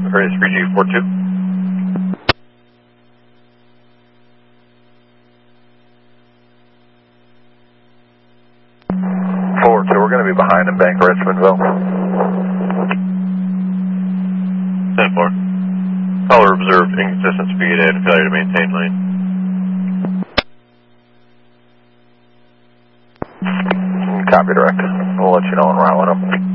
Race 3G42. 4-2, we're going to be behind in Bank Richmondville. 10-4. Caller observed inconsistent speed and failure to maintain lane. Copy direct. We'll let you know when we're out with them.